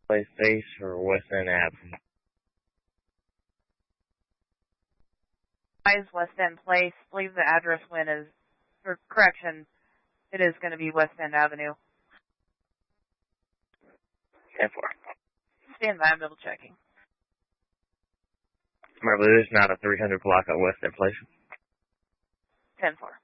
Place Face or West End Ave? West End Place. Believe the address for correction, it is going to be West End Avenue. 10-4. Stand by, I'm double checking. Remember, there's not a 300 block on West End Place. 10-4.